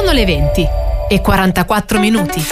Sono le 20:44.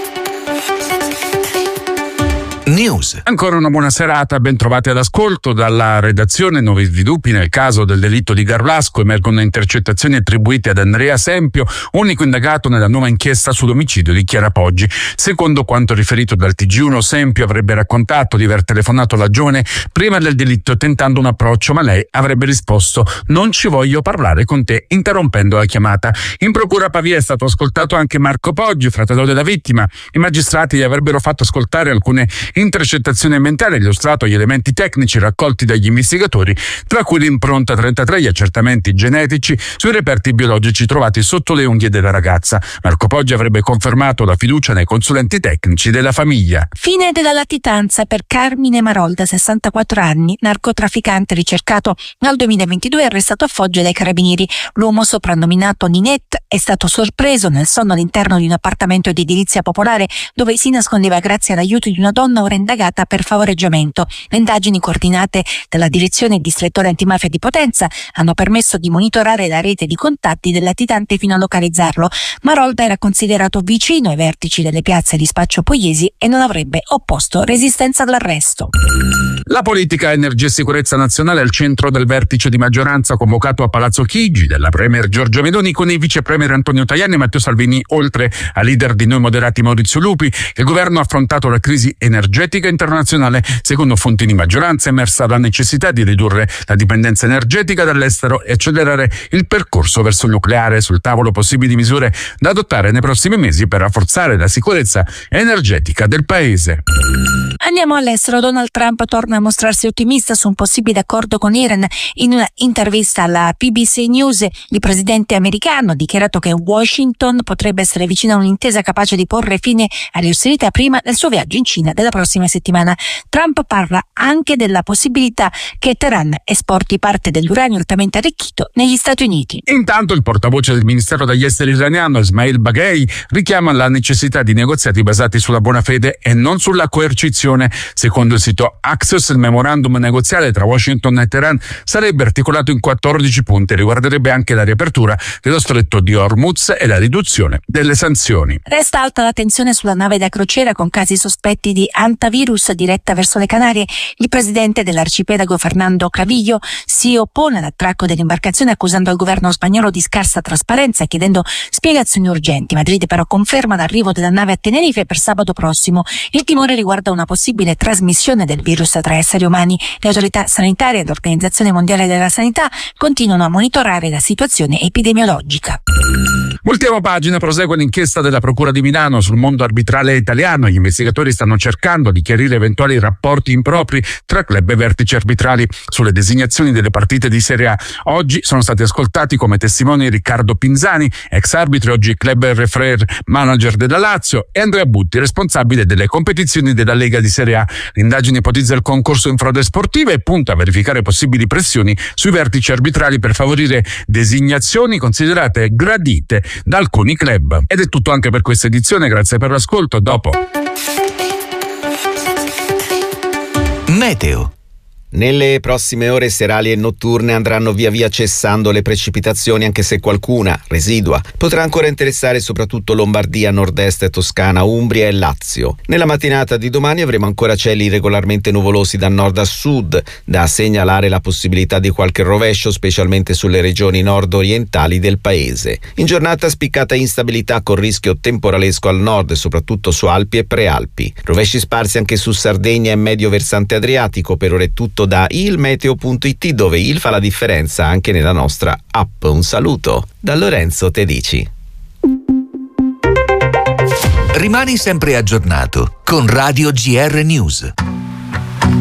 News. Ancora una buona serata, ben trovati all'ascolto. Dalla redazione nuovi sviluppi nel caso del delitto di Garlasco. Emergono intercettazioni attribuite ad Andrea Sempio, unico indagato nella nuova inchiesta sull'omicidio di Chiara Poggi. Secondo quanto riferito dal TG1, Sempio avrebbe raccontato di aver telefonato alla giovane prima del delitto tentando un approccio, ma lei avrebbe risposto: non ci voglio parlare con te, interrompendo la chiamata. In procura a Pavia è stato ascoltato anche Marco Poggi, fratello della vittima. I magistrati gli avrebbero fatto ascoltare alcune intercettazioni ambientali e illustrato gli elementi tecnici raccolti dagli investigatori, tra cui l'impronta 33, gli accertamenti genetici sui reperti biologici trovati sotto le unghie della ragazza. Marco Poggi avrebbe confermato la fiducia nei consulenti tecnici della famiglia. Fine della latitanza per Carmine Marolda, 64 anni, narcotrafficante ricercato nel 2022 e arrestato a Foggia dai carabinieri. L'uomo, soprannominato Ninette, è stato sorpreso nel sonno all'interno di un appartamento di edilizia popolare dove si nascondeva grazie all'aiuto di una donna ora indagata per favoreggiamento. Le indagini coordinate dalla direzione distrettuale antimafia di Potenza hanno permesso di monitorare la rete di contatti del latitante fino a localizzarlo. Marolda era considerato vicino ai vertici delle piazze di spaccio pugliesi e non avrebbe opposto resistenza all'arresto. La politica, energia e sicurezza nazionale al centro del vertice di maggioranza convocato a Palazzo Chigi della premier Giorgia Meloni con i vice premier Antonio Tajani e Matteo Salvini, oltre al leader di Noi Moderati Maurizio Lupi. Il governo ha affrontato la crisi energetica internazionale. Secondo fonti di maggioranza è emersa la necessità di ridurre la dipendenza energetica dall'estero e accelerare il percorso verso il nucleare. Sul tavolo possibili misure da adottare nei prossimi mesi per rafforzare la sicurezza energetica del paese. Andiamo all'estero. Donald Trump torna a mostrarsi ottimista su un possibile accordo con Iran. In una intervista alla PBC News, il presidente americano ha dichiarato che Washington potrebbe essere vicino a un'intesa capace di porre fine alle ostilità prima del suo viaggio in Cina della prossima settimana. Trump parla anche della possibilità che Teheran esporti parte dell'uranio altamente arricchito negli Stati Uniti. Intanto il portavoce del Ministero degli Esteri iraniano, Esmail Baghei, richiama la necessità di negoziati basati sulla buona fede e non sulla coercizione. Secondo il sito Axios, il memorandum negoziale tra Washington e Teheran sarebbe articolato in 14 punti e riguarderebbe anche la riapertura dello stretto di Hormuz e la riduzione delle sanzioni. Resta alta la tensione sulla nave da crociera con casi sospetti di antivirus diretta verso le Canarie. Il presidente dell'arcipelago, Fernando Clavijo, si oppone all'attracco dell'imbarcazione accusando il governo spagnolo di scarsa trasparenza e chiedendo spiegazioni urgenti. Madrid però conferma l'arrivo della nave a Tenerife per sabato prossimo. Il timore riguarda una possibile trasmissione del virus tra esseri umani. Le autorità sanitarie e l'Organizzazione Mondiale della Sanità continuano a monitorare la situazione epidemiologica. Ultima pagina, prosegue l'inchiesta della Procura di Milano sul mondo arbitrale italiano. Gli investigatori stanno cercando di chiarire eventuali rapporti impropri tra club e vertici arbitrali sulle designazioni delle partite di Serie A. Oggi sono stati ascoltati come testimoni Riccardo Pinzani, ex arbitro, oggi club referee manager della Lazio, e Andrea Butti, responsabile delle competizioni della Lega di Serie A. L'indagine ipotizza il concorso in frode sportiva e punta a verificare possibili pressioni sui vertici arbitrali per favorire designazioni considerate gradite da alcuni club. Ed è tutto anche per questa edizione, grazie per l'ascolto, a dopo. Meteo. Nelle prossime ore serali e notturne andranno via via cessando le precipitazioni, anche se qualcuna, residua, potrà ancora interessare soprattutto Lombardia, Nord-Est, Toscana, Umbria e Lazio. Nella mattinata di domani avremo ancora cieli regolarmente nuvolosi da nord a sud, da segnalare la possibilità di qualche rovescio, specialmente sulle regioni nord-orientali del paese. In giornata spiccata instabilità con rischio temporalesco al nord, soprattutto su Alpi e Prealpi. Rovesci sparsi anche su Sardegna e medio versante adriatico. Per ora è tutto da ilmeteo.it, dove il fa la differenza anche nella nostra app. Un saluto da Lorenzo Tedici. Rimani sempre aggiornato con Radio GR News.